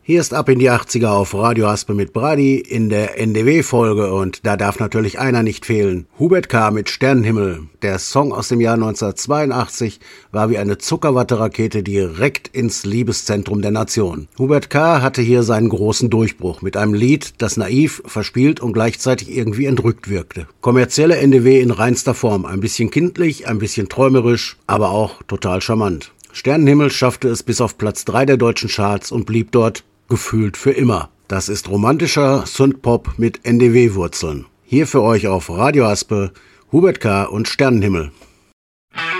Hier ist Ab in die 80er auf Radio Haspe mit Brady in der NDW-Folge und da darf natürlich einer nicht fehlen. Hubert K. mit Sternenhimmel. Der Song aus dem Jahr 1982 war wie eine Zuckerwatte-Rakete direkt ins Liebeszentrum der Nation. Hubert K. hatte hier seinen großen Durchbruch mit einem Lied, das naiv, verspielt und gleichzeitig irgendwie entrückt wirkte. Kommerzielle NDW in reinster Form, ein bisschen kindlich, ein bisschen träumerisch, aber auch total charmant. Sternenhimmel schaffte es bis auf Platz 3 der deutschen Charts und blieb dort gefühlt für immer. Das ist romantischer Synthpop mit NDW-Wurzeln. Hier für euch auf Radio Haspe, Hubert K. und Sternenhimmel.